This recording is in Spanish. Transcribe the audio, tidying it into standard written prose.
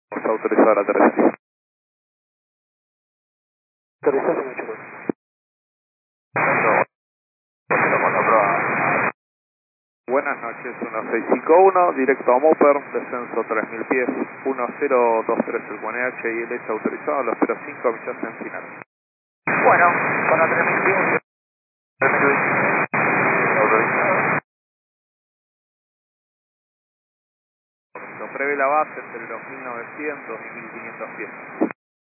Vamos a autorizar a terrestre. Autorizado, mucho más. Buenas noches, 1651, directo a Moper, descenso 3000 pies, 1023 el QNH y el es autorizado, lo espero 5 millas en final. Bueno, con la 3000 pies, 3000 autorizado. Lo prevé la base entre los 1900 y 1500 pies.